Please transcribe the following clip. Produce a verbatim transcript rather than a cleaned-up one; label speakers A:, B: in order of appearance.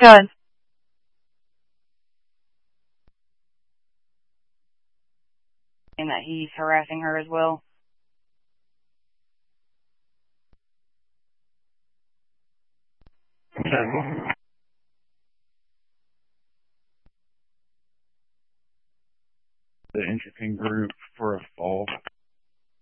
A: Good.
B: And that he's harassing her as well.
C: The interesting group for a fall.